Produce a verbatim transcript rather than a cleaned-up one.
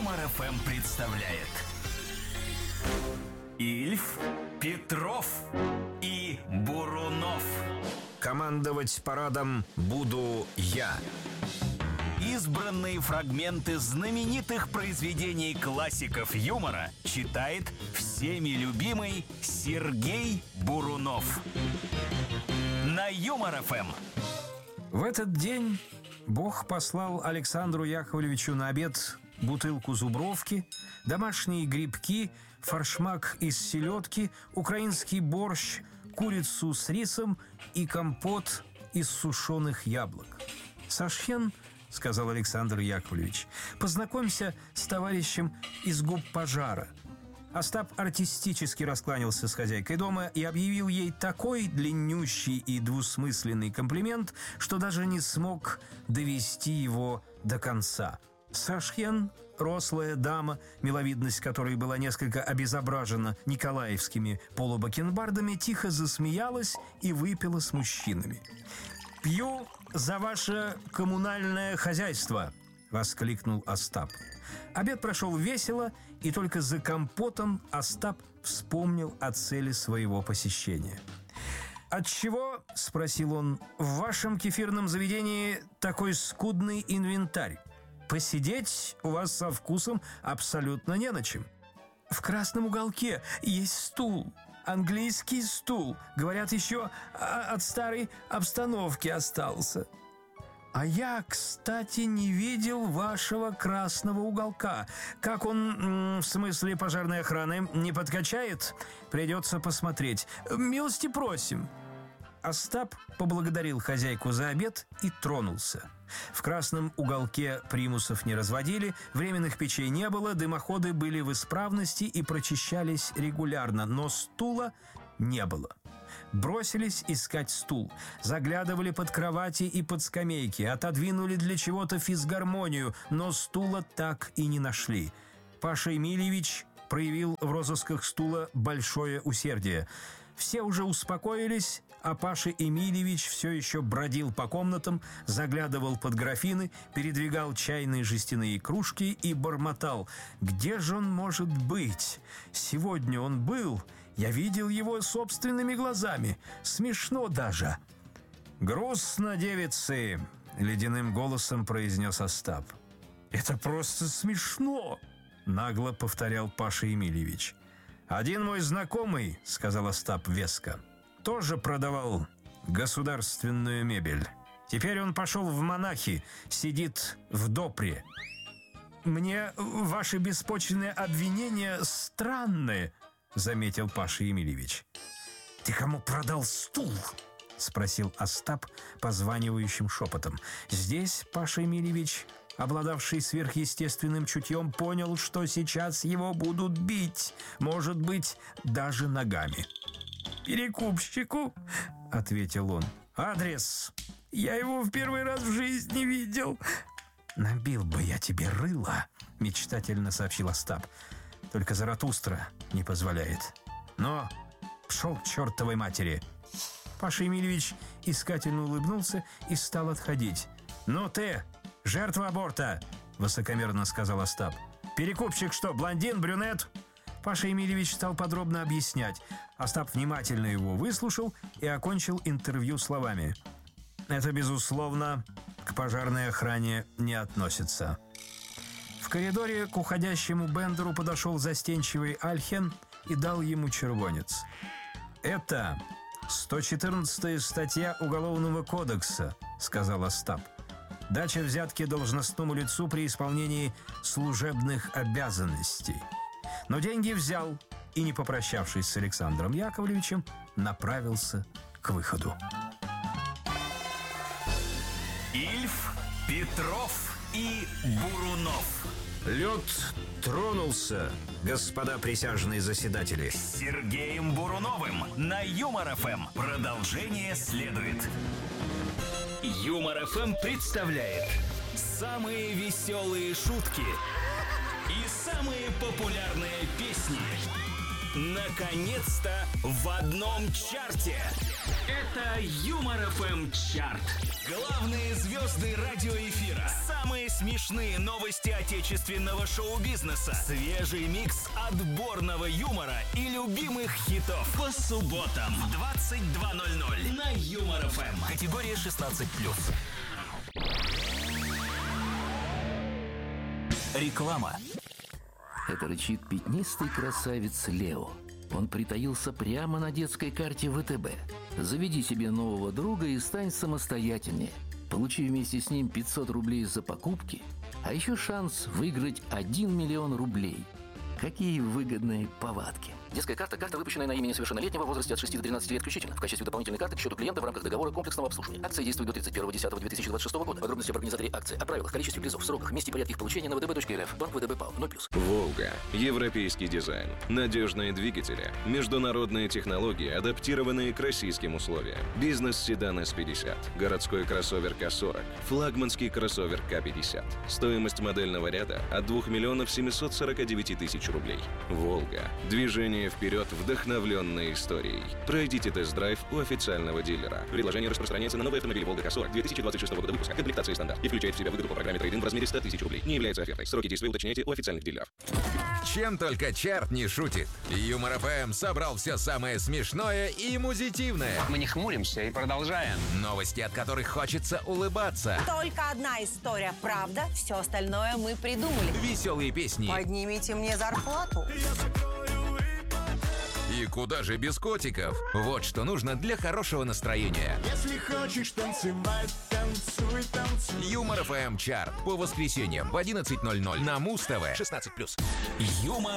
Юмор ФМ представляет Ильф, Петров и Бурунов. Командовать парадом буду я. Избранные фрагменты знаменитых произведений классиков юмора читает всеми любимый Сергей Бурунов. На Юмор ФМ. В этот день Бог послал Александру Яковлевичу на обед бутылку зубровки, домашние грибки, форшмак из селедки, украинский борщ, курицу с рисом и компот из сушеных яблок. «Сашхен, — сказал Александр Яковлевич, — познакомься с товарищем из губ пожара». Остап артистически раскланялся с хозяйкой дома и объявил ей такой длиннющий и двусмысленный комплимент, что даже не смог довести его до конца. Сашхен, рослая дама, миловидность которой была несколько обезображена николаевскими полубакенбардами, тихо засмеялась и выпила с мужчинами. «Пью за ваше коммунальное хозяйство!» — воскликнул Остап. Обед прошел весело, и только за компотом Остап вспомнил о цели своего посещения. «Отчего, — спросил он, — в вашем кефирном заведении такой скудный инвентарь? Посидеть у вас со вкусом абсолютно не на чем. В красном уголке есть стул, английский стул. Говорят, еще от старой обстановки остался. А я, кстати, не видел вашего красного уголка. Как он, в смысле пожарной охраны, не подкачает? Придется посмотреть. Милости просим». Остап поблагодарил хозяйку за обед и тронулся. В красном уголке примусов не разводили, временных печей не было, дымоходы были в исправности и прочищались регулярно, но стула не было. Бросились искать стул, заглядывали под кровати и под скамейки, отодвинули для чего-то физгармонию, но стула так и не нашли. Паша Емельевич проявил в розысках стула большое усердие. Все уже успокоились, а Паша Емельевич все еще бродил по комнатам, заглядывал под графины, передвигал чайные жестяные кружки и бормотал: «Где же он может быть? Сегодня он был. Я видел его собственными глазами. Смешно даже». «Грустно, девицы!» — ледяным голосом произнес Остап. «Это просто смешно!» — нагло повторял Паша Емельевич. «Один мой знакомый, — сказал Остап веско, — тоже продавал государственную мебель. Теперь он пошел в монахи, сидит в допре». «Мне ваши беспочвенные обвинения странные, — заметил Паша Емельевич. «Ты кому продал стул?» — спросил Остап позванивающим шепотом. Здесь Паша Емельевич, обладавший сверхъестественным чутьем, понял, что сейчас его будут бить, может быть, даже ногами. «Перекупщику», — ответил он. «Адрес? Я его в первый раз в жизни видел». «Набил бы я тебе рыло», — мечтательно сообщил Остап. «Только Заратустра не позволяет. Но пшел к чертовой матери». Паша Емельевич искательно улыбнулся и стал отходить. «Ну ты, жертва аборта!» — высокомерно сказал Остап. «Перекупщик что, блондин, брюнет?» Паша Емельевич стал подробно объяснять. Остап внимательно его выслушал и окончил интервью словами: «Это, безусловно, к пожарной охране не относится». В коридоре к уходящему Бендеру подошел застенчивый Альхен и дал ему червонец. «Это сто четырнадцатая статья Уголовного кодекса», — сказал Остап. «Дача взятки должностному лицу при исполнении служебных обязанностей». Но деньги взял и, не попрощавшись с Александром Яковлевичем, направился к выходу. Ильф, Петров и Бурунов. Лед тронулся, господа присяжные заседатели. С Сергеем Буруновым на Юмор ФМ. Продолжение следует. Юмор ФМ представляет самые веселые шутки и самые популярные песни. наконец-то в одном чарте. Это Юмор эф эм чарт. Главные звезды радиоэфира. Самые смешные новости отечественного шоу-бизнеса. Свежий микс отборного юмора и любимых хитов. По субботам в двадцать два ноль ноль на Юмор эф эм. Категория шестнадцать плюс. Реклама. Это рычит пятнистый красавец Лео. Он притаился прямо на детской карте вэ тэ бэ. Заведи себе нового друга и стань самостоятельнее. Получи вместе с ним пятьсот рублей за покупки, а еще шанс выиграть один миллион рублей. Какие выгодные повадки. Детская карта – карта, выпущенная на имя несовершеннолетнего в возрасте от шести до тринадцати лет включительно. В качестве дополнительной карты к счету клиента в рамках договора комплексного обслуживания. Акция действует до тридцать первого десятого две тысячи двадцать шестого года. Подробности об организаторе акции, о правилах, количестве призов, сроках, месте и порядке их получения на вэ тэ бэ точка эр эф. Банк вэ тэ бэ ПАО. ноль плюс. Волга. Европейский дизайн. Надежные двигатели. Международные технологии, адаптированные к российским условиям. Бизнес-седан эс пятьдесят. Городской кроссовер ка сорок. Флагманский кроссовер ка пятьдесят. Стоимость модельного ряда от двух миллионов семисот сорока девяти тысяч рублей. Волга. Движение вперед, вдохновленной историей. Пройдите тест-драйв у официального дилера. Предложение распространяется на новые автомобили Волга ка сорок две тысячи двадцать шестого года выпуска. Комплектация стандарт. И включает в себя выгоду по программе трейд-ин в размере ста тысяч рублей. Не является офертой. Сроки действия уточняйте у официальных дилеров. Чем только чарт не шутит. Юмор эф эм собрал все самое смешное и музитивное. Мы не хмуримся и продолжаем. Новости, от которых хочется улыбаться. Только одна история правда, все остальное мы придумали. Веселые песни. Поднимите мне зарплату. И куда же без котиков? Вот что нужно для хорошего настроения. Если хочешь танцевать, танцуй, танцуй. Юмор эф эм чарт по воскресеньям в одиннадцать ноль ноль на Муз-ТВ. шестнадцать плюс. Юмор